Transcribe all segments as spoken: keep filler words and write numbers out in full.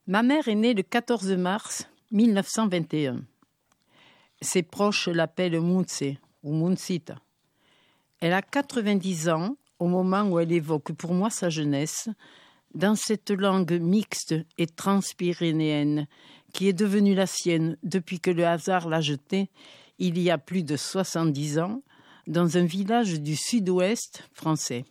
Ma mère est née le quatorze mars mille neuf cent vingt et un. Ses proches l'appellent Mounse ou Mounsita. Elle a quatre-vingt-dix ans au moment où elle évoque pour moi sa jeunesse dans cette langue mixte et transpyrénéenne qui est devenue la sienne depuis que le hasard l'a jetée, il y a plus de soixante-dix ans, dans un village du sud-ouest français.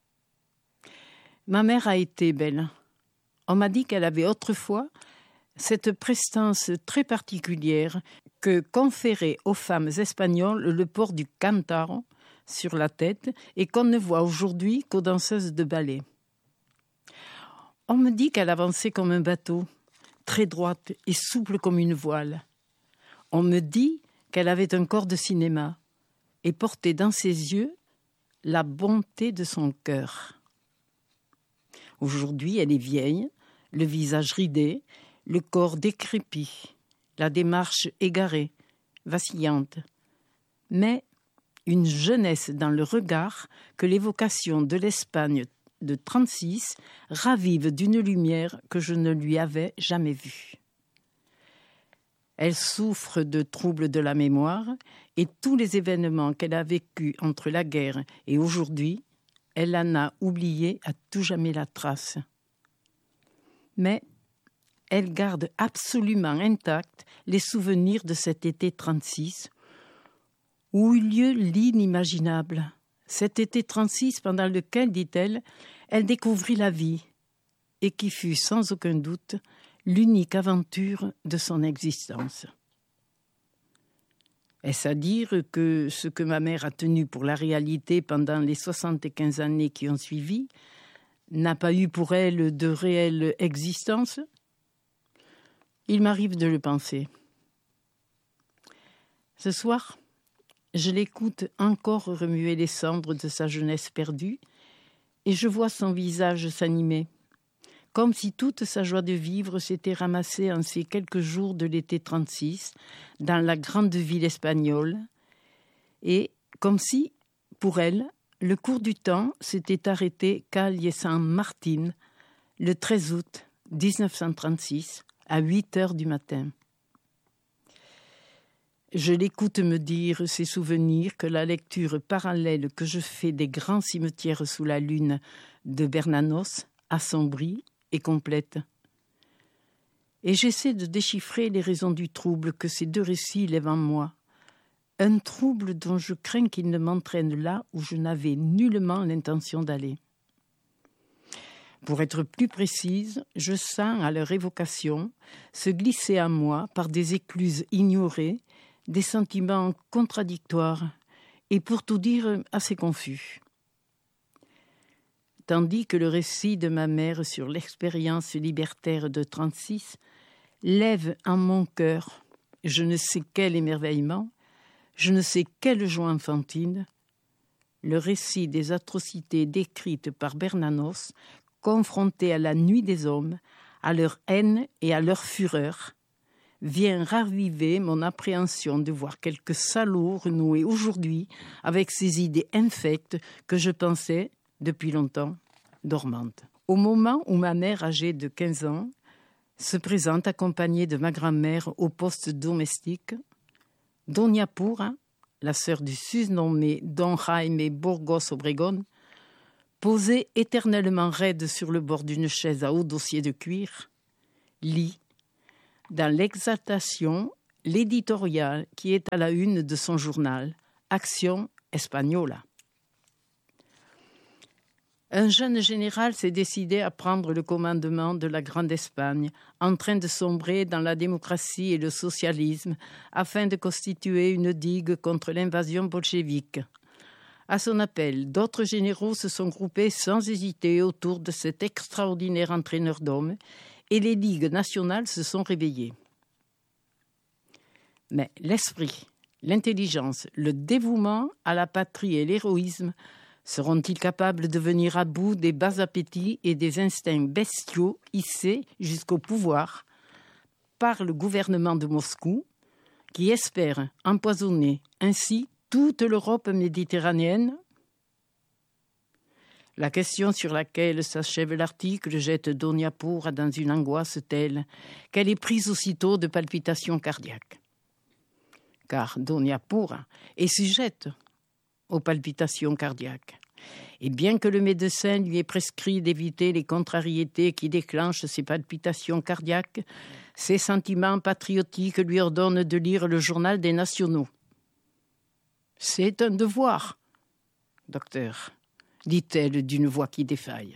Ma mère a été belle. On m'a dit qu'elle avait autrefois cette prestance très particulière que conférait aux femmes espagnoles le port du cantaro sur la tête et qu'on ne voit aujourd'hui qu'aux danseuses de ballet. On me dit qu'elle avançait comme un bateau, très droite et souple comme une voile. On me dit qu'elle avait un corps de cinéma et portait dans ses yeux la bonté de son cœur. Aujourd'hui, elle est vieille, le visage ridé, le corps décrépit, la démarche égarée, vacillante, mais une jeunesse dans le regard que l'évocation de l'Espagne de trente-six ravive d'une lumière que je ne lui avais jamais vue. Elle souffre de troubles de la mémoire et tous les événements qu'elle a vécus entre la guerre et aujourd'hui, elle en a oublié à tout jamais la trace. Mais elle garde absolument intacts les souvenirs de cet été trente-six, où eut lieu l'inimaginable. Cet été trente-six pendant lequel, dit-elle, elle découvrit la vie et qui fut sans aucun doute l'unique aventure de son existence. Est-ce à dire que ce que ma mère a tenu pour la réalité pendant les soixante-quinze années qui ont suivi n'a pas eu pour elle de réelle existence ? Il m'arrive de le penser. Ce soir, je l'écoute encore remuer les cendres de sa jeunesse perdue et je vois son visage s'animer, comme si toute sa joie de vivre s'était ramassée en ces quelques jours de l'été trente-six dans la grande ville espagnole et comme si, pour elle, le cours du temps s'était arrêté calle San Martín le treize août dix-neuf cent trente-six à huit heures du matin. Je l'écoute me dire ses souvenirs que la lecture parallèle que je fais des grands cimetières sous la lune de Bernanos assombrit et complète. Et j'essaie de déchiffrer les raisons du trouble que ces deux récits lèvent en moi. Un trouble dont je crains qu'il ne m'entraîne là où je n'avais nullement l'intention d'aller. Pour être plus précise, je sens à leur évocation se glisser à moi par des écluses ignorées des sentiments contradictoires et pour tout dire assez confus. Tandis que le récit de ma mère sur l'expérience libertaire de trente-six lève en mon cœur je ne sais quel émerveillement, je ne sais quelle joie enfantine, le récit des atrocités décrites par Bernanos, confronté à la nuit des hommes, à leur haine et à leur fureur, vient raviver mon appréhension de voir quelques salauds renouer aujourd'hui avec ces idées infectes que je pensais, depuis longtemps, dormantes. Au moment où ma mère, âgée de quinze ans, se présente accompagnée de ma grand-mère au poste domestique, Doña Pura, la sœur du susnommé Don Jaime Burgos Obregón, posée éternellement raide sur le bord d'une chaise à haut dossier de cuir, lit, dans l'exaltation, l'éditorial qui est à la une de son journal, Action Española. Un jeune général s'est décidé à prendre le commandement de la Grande Espagne, en train de sombrer dans la démocratie et le socialisme, afin de constituer une digue contre l'invasion bolchevique. À son appel, d'autres généraux se sont groupés sans hésiter autour de cet extraordinaire entraîneur d'hommes, et les ligues nationales se sont réveillées. Mais l'esprit, l'intelligence, le dévouement à la patrie et l'héroïsme seront-ils capables de venir à bout des bas appétits et des instincts bestiaux hissés jusqu'au pouvoir par le gouvernement de Moscou, qui espère empoisonner ainsi toute l'Europe méditerranéenne? La question sur laquelle s'achève l'article jette Donia Pura dans une angoisse telle qu'elle est prise aussitôt de palpitations cardiaques. Car Donia Pura est sujette aux palpitations cardiaques. Et bien que le médecin lui ait prescrit d'éviter les contrariétés qui déclenchent ces palpitations cardiaques, ses sentiments patriotiques lui ordonnent de lire le journal des nationaux. « C'est un devoir, docteur », dit-elle d'une voix qui défaille.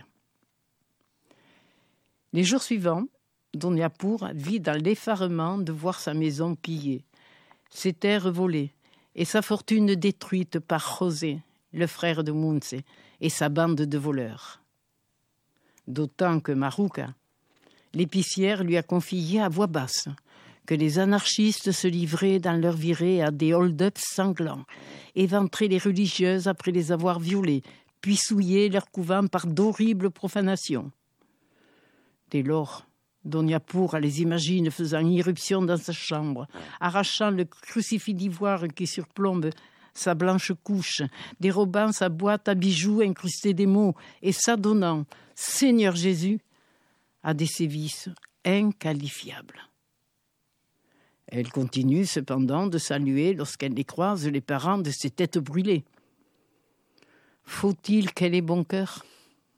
Les jours suivants, Donia Pura vit dans l'effarement de voir sa maison pillée, ses terres volées et sa fortune détruite par José, le frère de Munce, et sa bande de voleurs. D'autant que Maruca, l'épicière, lui a confié à voix basse que les anarchistes se livraient dans leur virée à des hold-ups sanglants, éventraient les religieuses après les avoir violées, puis souillaient leur couvent par d'horribles profanations. Dès lors, Donia Pura les imagine faisant irruption dans sa chambre, arrachant le crucifix d'ivoire qui surplombe sa blanche couche, dérobant sa boîte à bijoux incrustée d'émaux et s'adonnant, Seigneur Jésus, à des sévices inqualifiables. Elle continue cependant de saluer lorsqu'elle les croise les parents de ces têtes brûlées. Faut-il qu'elle ait bon cœur ?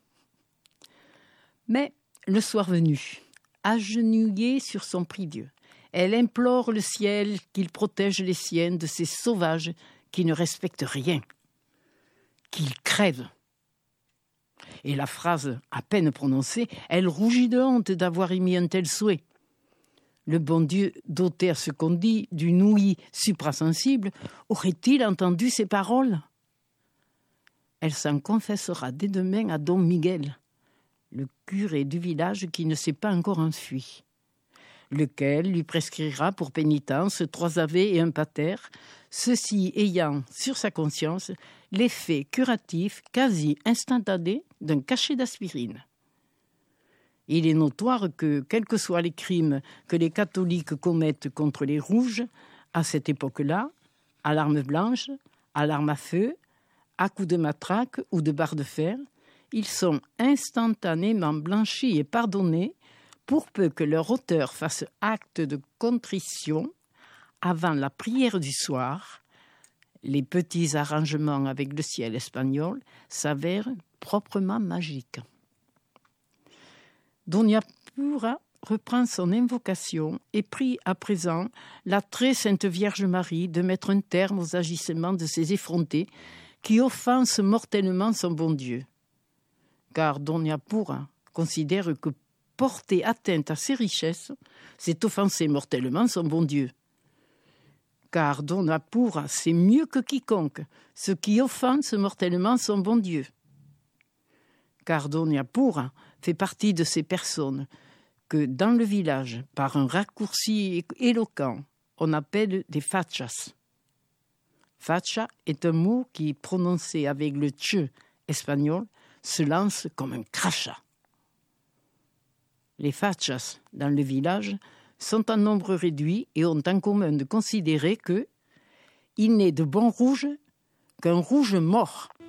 Mais le soir venu, agenouillée sur son prie-dieu, elle implore le ciel qu'il protège les siennes de ces sauvages qui ne respectent rien, qu'ils crèvent. Et la phrase à peine prononcée, elle rougit de honte d'avoir émis un tel souhait. Le bon Dieu, doté à ce qu'on dit d'une ouïe suprasensible, aurait-il entendu ces paroles ? Elle s'en confessera dès demain à Don Miguel, le curé du village qui ne s'est pas encore enfui, lequel lui prescrira pour pénitence trois ave et un pater, ceci ayant sur sa conscience l'effet curatif quasi instantané d'un cachet d'aspirine. Il est notoire que, quels que soient les crimes que les catholiques commettent contre les rouges, à cette époque-là, à l'arme blanche, à l'arme à feu, à coups de matraque ou de barre de fer, ils sont instantanément blanchis et pardonnés pour peu que leur auteur fasse acte de contrition avant la prière du soir. Les petits arrangements avec le ciel espagnol s'avèrent proprement magiques. Donia Pura reprend son invocation et prie à présent la très sainte Vierge Marie de mettre un terme aux agissements de ces effrontés qui offensent mortellement son bon Dieu. Car Donia Pura considère que porter atteinte à ses richesses, c'est offenser mortellement son bon Dieu. Car Donia Pura sait mieux que quiconque ce qui offense mortellement son bon Dieu. Car Donia Pura fait partie de ces personnes que, dans le village, par un raccourci éloquent, on appelle des fachas. Facha est un mot qui, prononcé avec le tche espagnol, se lance comme un crachat. Les fachas, dans le village, sont en nombre réduit et ont en commun de considérer que il n'est de bon rouge qu'un rouge mort.